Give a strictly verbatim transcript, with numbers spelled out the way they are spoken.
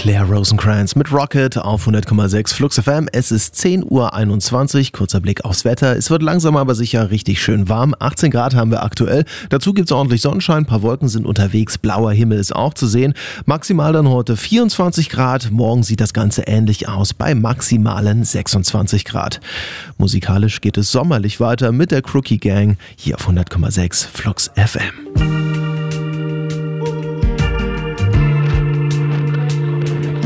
Claire Rosencrantz mit Rocket auf hundert Komma sechs Flux F M. Es ist zehn Uhr einundzwanzig, kurzer Blick aufs Wetter. Es wird langsam aber sicher richtig schön warm. achtzehn Grad haben wir aktuell. Dazu gibt es ordentlich Sonnenschein, ein paar Wolken sind unterwegs, blauer Himmel ist auch zu sehen. Maximal dann heute vierundzwanzig Grad. Morgen sieht das Ganze ähnlich aus bei maximalen sechsundzwanzig Grad. Musikalisch geht es sommerlich weiter mit der Crookie Gang hier auf hundert Komma sechs Flux F M.